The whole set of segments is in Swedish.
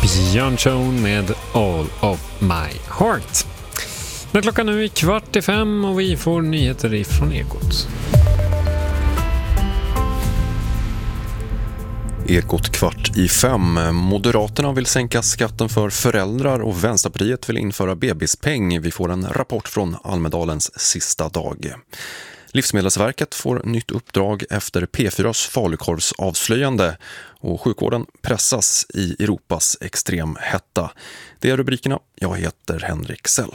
Björn Schoen med All of My Heart. Men klockan nu är 4:45 och vi får nyheter ifrån Ekot. Ekot 4:45. Moderaterna vill sänka skatten för föräldrar och Vänsterpartiet vill införa bebispeng. Vi får en rapport från Almedalens sista dag. Livsmedelsverket får nytt uppdrag efter P4s falukorvsavslöjande och sjukvården pressas i Europas extremhetta. Det är rubrikerna. Jag heter Henrik Sell.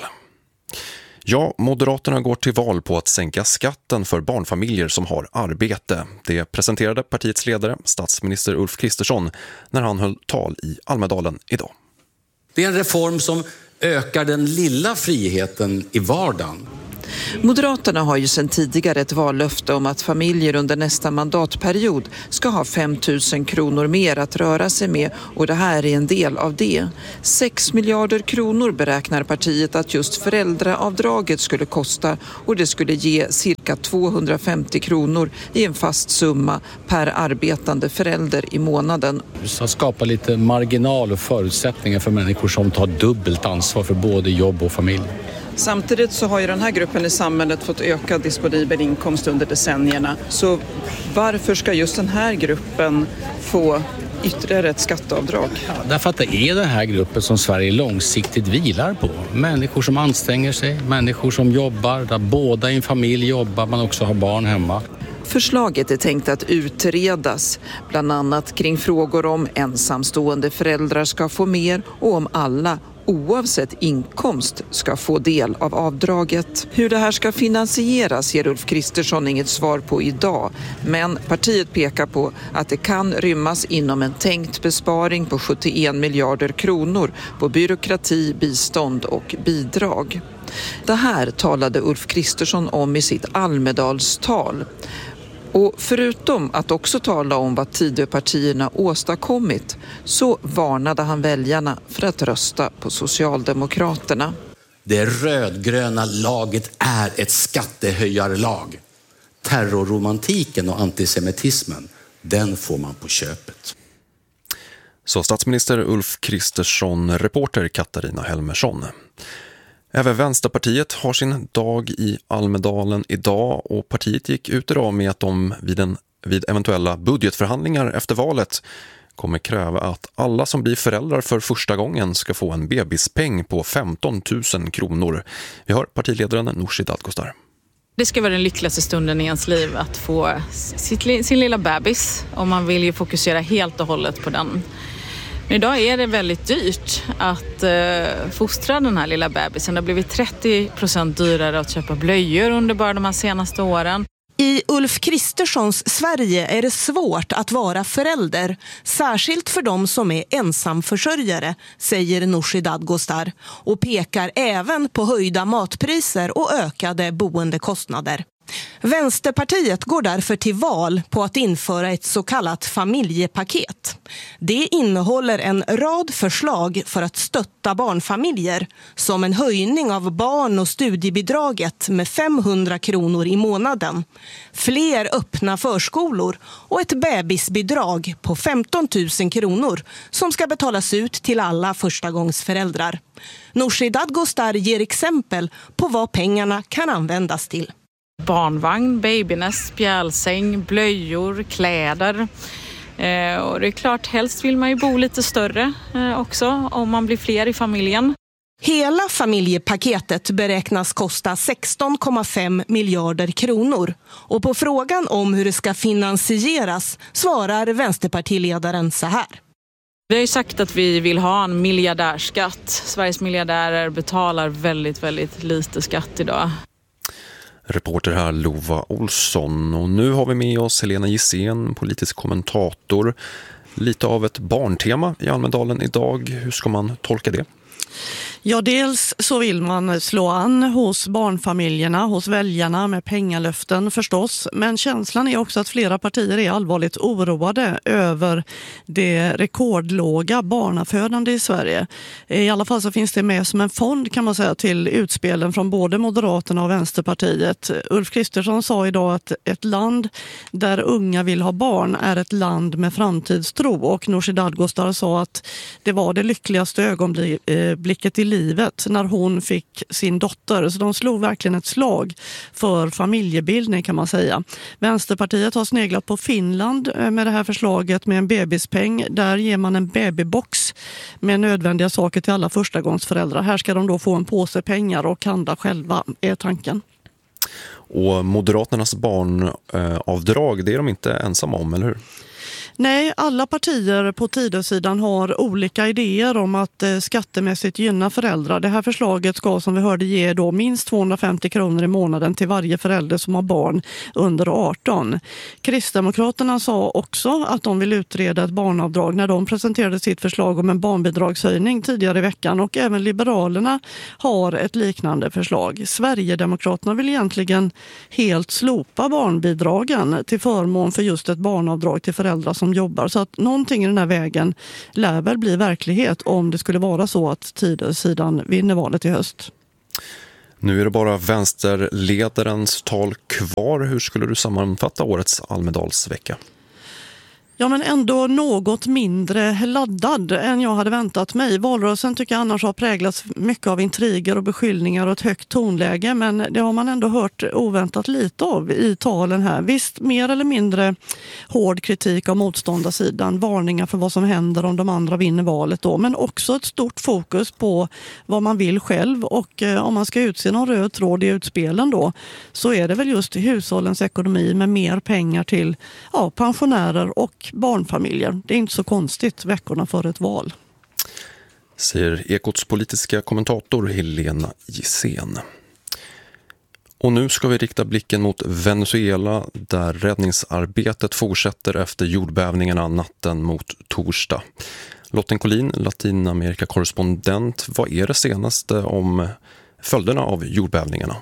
Ja, Moderaterna går till val på att sänka skatten för barnfamiljer som har arbete. Det presenterade partiets ledare, statsminister Ulf Kristersson, när han höll tal i Almedalen idag. Det är en reform som ökar den lilla friheten i vardagen. Moderaterna har ju sedan tidigare ett vallöfte om att familjer under nästa mandatperiod ska ha 5 000 kronor mer att röra sig med och det här är en del av det. 6 miljarder kronor beräknar partiet att just föräldraavdraget skulle kosta och det skulle ge cirka 250 kronor i en fast summa per arbetande förälder i månaden. Så skapa lite marginal och förutsättningar för människor som tar dubbelt ansvar för både jobb och familj. Samtidigt så har ju den här gruppen i samhället fått ökad disponibel inkomst under decennierna. Så varför ska just den här gruppen få ytterligare ett skatteavdrag? Ja, därför att det är den här gruppen som Sverige långsiktigt vilar på. Människor som anstränger sig, människor som jobbar, där båda i en familj jobbar, man också har barn hemma. Förslaget är tänkt att utredas, bland annat kring frågor om ensamstående föräldrar ska få mer och om alla oavsett inkomst ska få del av avdraget. Hur det här ska finansieras ger Ulf Kristersson inget svar på idag, men partiet pekar på att det kan rymmas inom en tänkt besparing på 71 miljarder kronor på byråkrati, bistånd och bidrag. Det här talade Ulf Kristersson om i sitt Almedalstal. Och förutom att också tala om vad Tidöpartierna åstadkommit så varnade han väljarna för att rösta på Socialdemokraterna. Det rödgröna laget är ett skattehöjarlag. Terrorromantiken och antisemitismen, den får man på köpet. Så statsminister Ulf Kristersson, reporter Katarina Helmersson. Även Vänsterpartiet har sin dag i Almedalen idag och partiet gick ut idag med att de vid eventuella budgetförhandlingar efter valet kommer kräva att alla som blir föräldrar för första gången ska få en bebispeng på 15 000 kronor. Vi har partiledaren Nooshi Dadgostar. Det ska vara den lyckligaste stunden i ens liv att få sin lilla bebis och man vill ju fokusera helt och hållet på den. Men idag är det väldigt dyrt att fostra den här lilla bebisen. Det har blivit 30% dyrare att köpa blöjor under bara de här senaste åren. I Ulf Kristerssons Sverige är det svårt att vara förälder, särskilt för de som är ensamförsörjare, säger Nooshi Dadgostar och pekar även på höjda matpriser och ökade boendekostnader. Vänsterpartiet går därför till val på att införa ett så kallat familjepaket. Det innehåller en rad förslag för att stötta barnfamiljer, som en höjning av barn- och studiebidraget med 500 kronor i månaden, fler öppna förskolor och ett bebisbidrag på 15 000 kronor som ska betalas ut till alla förstagångsföräldrar. Nooshi Dadgostar ger exempel på vad pengarna kan användas till. Barnvagn, babynest, spjälsäng, blöjor, kläder. Och det är klart, helst vill man ju bo lite större också om man blir fler i familjen. Hela familjepaketet beräknas kosta 16,5 miljarder kronor. Och på frågan om hur det ska finansieras svarar vänsterpartiledaren så här. Vi har ju sagt att vi vill ha en miljardärskatt. Sveriges miljardärer betalar väldigt, väldigt lite skatt idag. Reporter här Lova Olsson och nu har vi med oss Helena Gissén, politisk kommentator. Lite av ett barntema i Almedalen idag. Hur ska man tolka det? Ja, dels så vill man slå an hos barnfamiljerna, hos väljarna med pengalöften förstås. Men känslan är också att flera partier är allvarligt oroade över det rekordlåga barnafödande i Sverige. I alla fall så finns det med som en fond kan man säga till utspelen från både Moderaterna och Vänsterpartiet. Ulf Kristersson sa idag att ett land där unga vill ha barn är ett land med framtidstro. Och Nooshi Dadgostar sa att det var det lyckligaste ögonblicket i livet när hon fick sin dotter. Så de slog verkligen ett slag för familjebildning kan man säga. Vänsterpartiet har sneglat på Finland med det här förslaget med en bebispeng. Där ger man en babybox med nödvändiga saker till alla förstagångsföräldrar. Här ska de då få en påse pengar och handla själva, är tanken. Och Moderaternas barnavdrag, det är de inte ensamma om, eller hur? Nej, alla partier på Tidösidan har olika idéer om att skattemässigt gynna föräldrar. Det här förslaget ska som vi hörde ge då minst 250 kronor i månaden till varje förälder som har barn under 18. Kristdemokraterna sa också att de vill utreda ett barnavdrag när de presenterade sitt förslag om en barnbidragshöjning tidigare i veckan. Och även Liberalerna har ett liknande förslag. Sverigedemokraterna vill egentligen helt slopa barnbidragen till förmån för just ett barnavdrag till föräldrar som jobbar. Så att någonting i den här vägen lär väl bli verklighet om det skulle vara så att Tidösidan vinner valet i höst. Nu är det bara vänsterledarens tal kvar. Hur skulle du sammanfatta årets Almedalsvecka? Ja, men ändå något mindre laddad än jag hade väntat mig. Valrörelsen tycker jag annars har präglats mycket av intriger och beskyllningar och ett högt tonläge. Men det har man ändå hört oväntat lite av i talen här. Visst, mer eller mindre hård kritik av motståndarsidan. Varningar för vad som händer om de andra vinner valet då. Men också ett stort fokus på vad man vill själv. Och om man ska utse någon röd tråd i utspelen då, så är det väl just hushållens ekonomi med mer pengar till pensionärer och barnfamiljer. Det är inte så konstigt veckorna för ett val. Säger Ekots politiska kommentator Helena Gissén. Och nu ska vi rikta blicken mot Venezuela där räddningsarbetet fortsätter efter jordbävningarna natten mot torsdag. Lotten Collin, Latinamerika-korrespondent, vad är det senaste om följderna av jordbävningarna?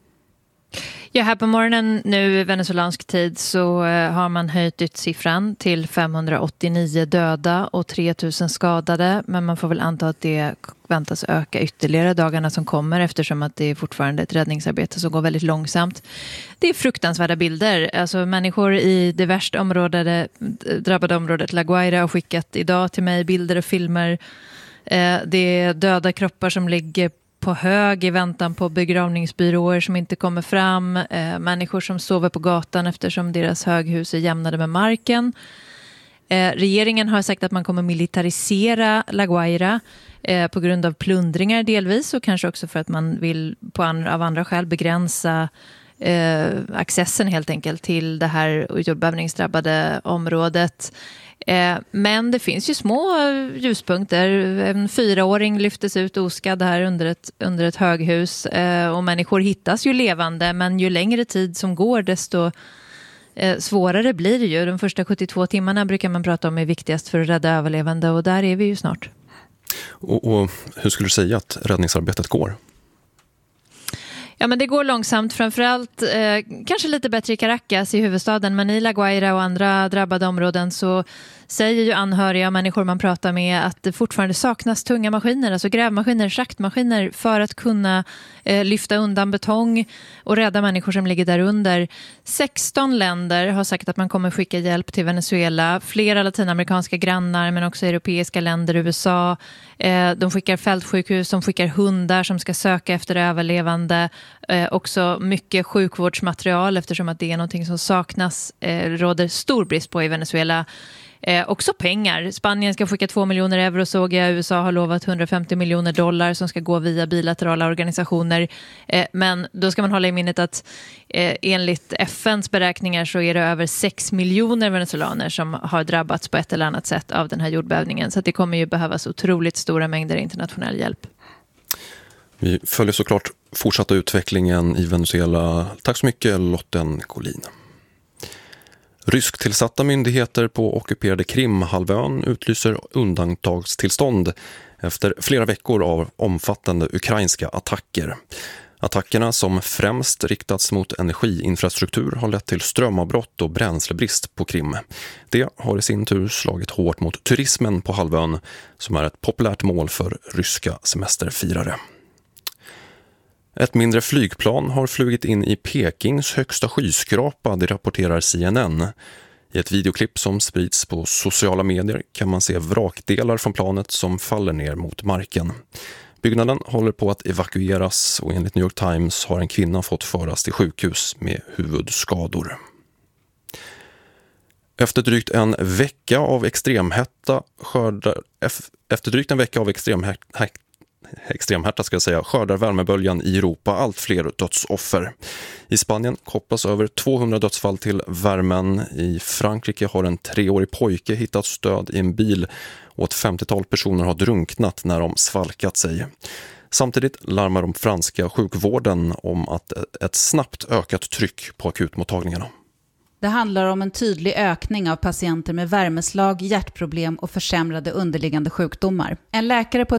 Ja, här på morgonen nu i venezuelansk tid så har man höjt ut siffran till 589 döda och 3000 skadade. Men man får väl anta att det väntas öka ytterligare dagarna som kommer eftersom att det är fortfarande ett räddningsarbete som går väldigt långsamt. Det är fruktansvärda bilder. Alltså människor i det värst drabbade området La Guaira har skickat idag till mig bilder och filmer. Det är döda kroppar som ligger på hög i väntan på begravningsbyråer som inte kommer fram. Människor som sover på gatan eftersom deras höghus är jämnade med marken. Regeringen har sagt att man kommer militarisera La Guaira på grund av plundringar delvis och kanske också för att man vill av andra skäl begränsa accessen helt enkelt till det här jordbävningsdrabbade området. Men det finns ju små ljuspunkter. En 4-åring lyftes ut oskadd här under ett höghus och människor hittas ju levande, men ju längre tid som går desto svårare blir det ju. De första 72 timmarna brukar man prata om är viktigast för att rädda överlevande och där är vi ju snart. Och hur skulle du säga att räddningsarbetet går? Ja, men det går långsamt, framförallt kanske lite bättre i Caracas i huvudstaden, men i La Guaira och andra drabbade områden så säger ju anhöriga och människor man pratar med att det fortfarande saknas tunga maskiner, alltså grävmaskiner, schaktmaskiner för att kunna lyfta undan betong och rädda människor som ligger där under. 16 länder har sagt att man kommer skicka hjälp till Venezuela, flera latinamerikanska grannar men också europeiska länder, USA. De skickar fältsjukhus, de skickar hundar som ska söka efter överlevande. Också mycket sjukvårdsmaterial eftersom att det är någonting som saknas, råder stor brist på i Venezuela. Också pengar. Spanien ska skicka 2 miljoner euro såg jag. USA har lovat 150 miljoner dollar som ska gå via bilaterala organisationer. Men då ska man hålla i minnet att enligt FNs beräkningar så är det över 6 miljoner venezuelaner som har drabbats på ett eller annat sätt av den här jordbävningen. Så att det kommer ju behövas otroligt stora mängder internationell hjälp. Vi följer såklart fortsatta utvecklingen i Venezuela. Tack så mycket Lotten Collin. Rysktillsatta myndigheter på ockuperade Krimhalvön utlyser undantagstillstånd efter flera veckor av omfattande ukrainska attacker. Attackerna som främst riktats mot energiinfrastruktur har lett till strömavbrott och bränslebrist på Krim. Det har i sin tur slagit hårt mot turismen på halvön som är ett populärt mål för ryska semesterfirare. Ett mindre flygplan har flugit in i Pekings högsta skyskrapa, det rapporterar CNN. I ett videoklipp som sprids på sociala medier kan man se vrakdelar från planet som faller ner mot marken. Byggnaden håller på att evakueras och enligt New York Times har en kvinna fått föras till sjukhus med huvudskador. Efter drygt en vecka av extremhetta skördar värmeböljan i Europa allt fler dödsoffer. I Spanien kopplas över 200 dödsfall till värmen. I Frankrike har en 3-årig pojke hittats död i en bil och ett 50-tal personer har drunknat när de svalkat sig. Samtidigt larmar de franska sjukvården om att ett snabbt ökat tryck på akutmottagningarna. Det handlar om en tydlig ökning av patienter med värmeslag, hjärtproblem och försämrade underliggande sjukdomar. En läkare på